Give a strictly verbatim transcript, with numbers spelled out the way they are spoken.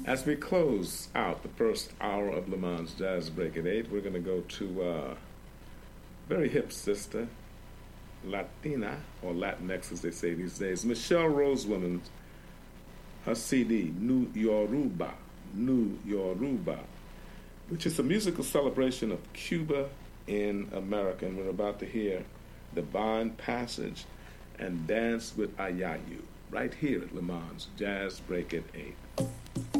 As we close out the first hour of Le Mans Jazz Break at eight, we're going to go to uh, very hip sister, Latina, or Latinx as they say these days, Michelle Rosewoman, her C D, New Yoruba, New Yoruba, which is a musical celebration of Cuba in America. And we're about to hear Divine Passage and Dance with Ayayu right here at Le Mans Jazz Break at eight.